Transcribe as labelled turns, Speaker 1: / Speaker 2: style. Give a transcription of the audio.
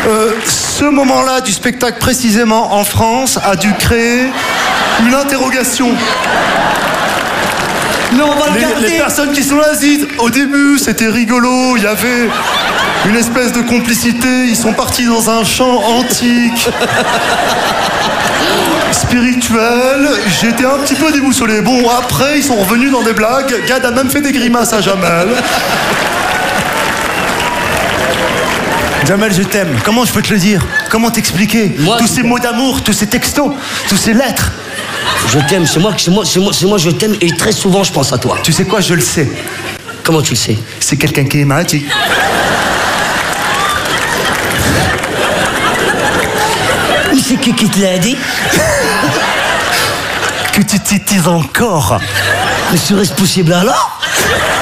Speaker 1: Ce moment-là du spectacle, précisément en France, a dû créer une interrogation.
Speaker 2: Non, on va le garder.
Speaker 1: Les personnes qui sont là disent, au début, c'était rigolo, il y avait une espèce de complicité, ils sont partis dans un chant antique, spirituel, j'étais un petit peu déboussolé. Bon, après, ils sont revenus dans des blagues, Gad a même fait des grimaces à Jamel. Jamel, je t'aime. Comment je peux te le dire? Comment t'expliquer? Tous ces mots d'amour, tous ces textos, tous ces lettres.
Speaker 2: Je t'aime, c'est moi je t'aime et très souvent je pense à toi.
Speaker 1: Tu sais quoi, je le sais.
Speaker 2: Comment tu le sais?
Speaker 1: C'est quelqu'un qui m'a dit.
Speaker 2: Mais c'est qui te l'a dit?
Speaker 1: Que tu t'étais encore.
Speaker 2: Mais serait-ce possible alors?